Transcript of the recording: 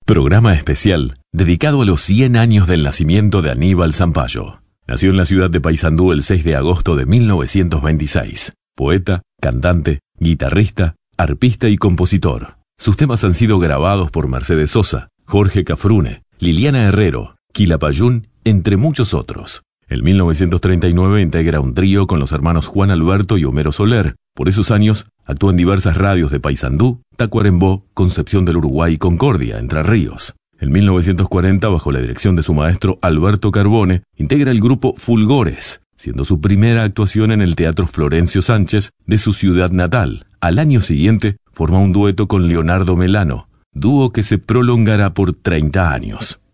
Programa especial dedicado a los 100 años del nacimiento de Aníbal Zampayo. Nació en la ciudad de Paysandú el 6 de agosto de 1926. Poeta, cantante, guitarrista, arpista y compositor. Sus temas han sido grabados por Mercedes Sosa, Jorge Cafrune, Liliana Herrero, Quilapayún, entre muchos otros. En 1939 integra un trío con los hermanos Juan Alberto y Homero Soler. Por esos años actuó en diversas radios de Paysandú, Tacuarembó, Concepción del Uruguay y Concordia, Entre Ríos. En 1940, bajo la dirección de su maestro Alberto Carbone, integra el grupo Fulgores, siendo su primera actuación en el Teatro Florencio Sánchez de su ciudad natal. Al año siguiente, forma un dueto con Leonardo Melano, dúo que se prolongará por 30 años.